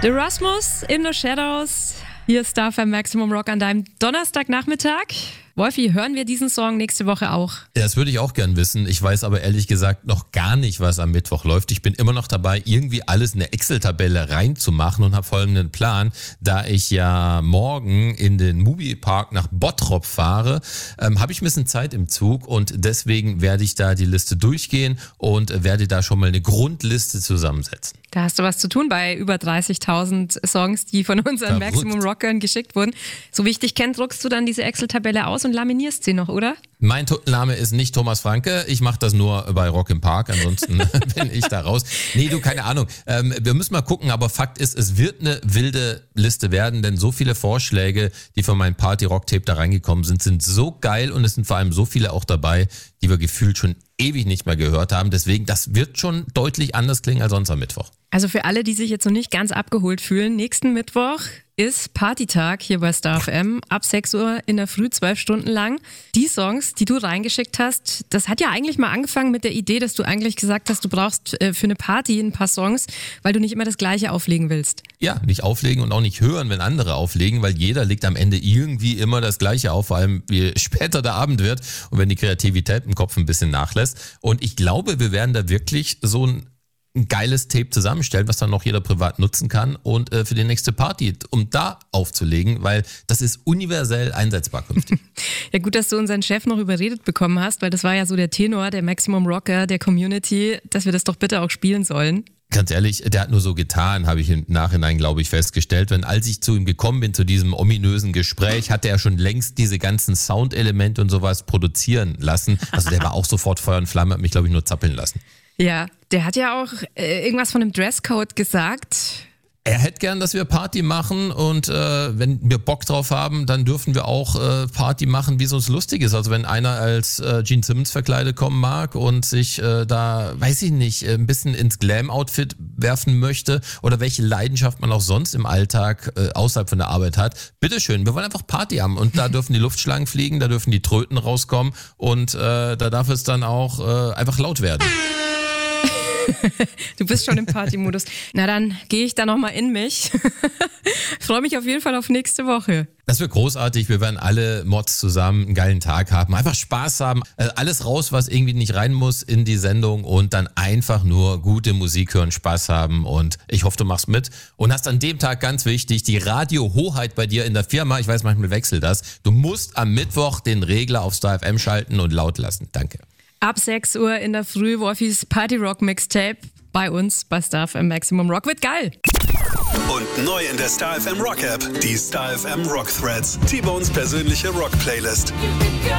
The Rasmus in the Shadows. Hier ist Star FM Maximum Rock an deinem Donnerstagnachmittag. Wolfi, hören wir diesen Song nächste Woche auch? Ja, das würde ich auch gern wissen. Ich weiß aber ehrlich gesagt noch gar nicht, was am Mittwoch läuft. Ich bin immer noch dabei, irgendwie alles in eine Excel-Tabelle reinzumachen und habe folgenden Plan. Da ich ja morgen in den Moviepark nach Bottrop fahre, habe ich ein bisschen Zeit im Zug und deswegen werde ich da die Liste durchgehen und werde da schon mal eine Grundliste zusammensetzen. Da hast du was zu tun bei über 30.000 Songs, die von unseren Maximum Rockern geschickt wurden. So wie ich dich kenne, druckst du dann diese Excel-Tabelle aus und laminierst sie noch, oder? Mein Name ist nicht Thomas Franke. Ich mache das nur bei Rock im Park. Ansonsten bin ich da raus. Nee, du, keine Ahnung. Wir müssen mal gucken. Aber Fakt ist, es wird eine wilde Liste werden. Denn so viele Vorschläge, die von meinem Party-Rock-Tape da reingekommen sind so geil. Und es sind vor allem so viele auch dabei, die wir gefühlt schon ewig nicht mehr gehört haben. Deswegen, das wird schon deutlich anders klingen als sonst am Mittwoch. Also für alle, die sich jetzt noch nicht ganz abgeholt fühlen, nächsten Mittwoch ist Partytag hier bei Star FM. Ab 6 Uhr in der Früh, 12 Stunden lang. Die Songs, die du reingeschickt hast, das hat ja eigentlich mal angefangen mit der Idee, dass du eigentlich gesagt hast, du brauchst für eine Party ein paar Songs, weil du nicht immer das Gleiche auflegen willst. Ja, nicht auflegen und auch nicht hören, wenn andere auflegen, weil jeder legt am Ende irgendwie immer das Gleiche auf, vor allem je später der Abend wird und wenn die Kreativität im Kopf ein bisschen nachlässt. Und ich glaube, wir werden da wirklich so ein geiles Tape zusammenstellen, was dann noch jeder privat nutzen kann und für die nächste Party, um da aufzulegen, weil das ist universell einsetzbar künftig. Ja, gut, dass du unseren Chef noch überredet bekommen hast, weil das war ja so der Tenor, der Maximum Rocker, der Community, dass wir das doch bitte auch spielen sollen. Ganz ehrlich, der hat nur so getan, habe ich im Nachhinein, glaube ich, festgestellt. Als ich zu ihm gekommen bin, zu diesem ominösen Gespräch, hatte er schon längst diese ganzen Soundelemente und sowas produzieren lassen. Also der war auch sofort Feuer und Flamme, hat mich, glaube ich, nur zappeln lassen. Ja, der hat ja auch irgendwas von einem Dresscode gesagt. Er hätte gern, dass wir Party machen und wenn wir Bock drauf haben, dann dürfen wir auch Party machen, wie es uns lustig ist. Also wenn einer als Gene Simmons verkleidet kommen mag und sich da, weiß ich nicht, ein bisschen ins Glam-Outfit werfen möchte oder welche Leidenschaft man auch sonst im Alltag außerhalb von der Arbeit hat, bitteschön, wir wollen einfach Party haben und da dürfen die Luftschlangen fliegen, da dürfen die Tröten rauskommen und da darf es dann auch einfach laut werden. Du bist schon im Party-Modus. Na dann gehe ich da nochmal in mich. Freue mich auf jeden Fall auf nächste Woche. Das wird großartig. Wir werden alle Mods zusammen einen geilen Tag haben. Einfach Spaß haben. Alles raus, was irgendwie nicht rein muss in die Sendung und dann einfach nur gute Musik hören, Spaß haben und ich hoffe, du machst mit und hast an dem Tag ganz wichtig die Radio-Hoheit bei dir in der Firma. Ich weiß, manchmal wechselt das. Du musst am Mittwoch den Regler auf Star FM schalten und laut lassen. Danke. Ab 6 Uhr in der Früh Wolfis Party Rock Mixtape bei uns bei Star FM Maximum Rock. Wird geil! Und neu in der Star FM Rock App, die Star FM Rock Threads, T-Bones persönliche Rock Playlist.